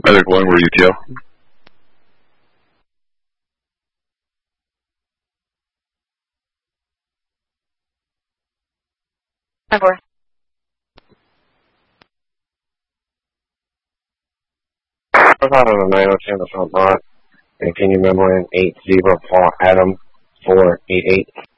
Other one were UTL. Four. I thought on a 902 on the front lot. And can you remember in 80 Paul Adam 488?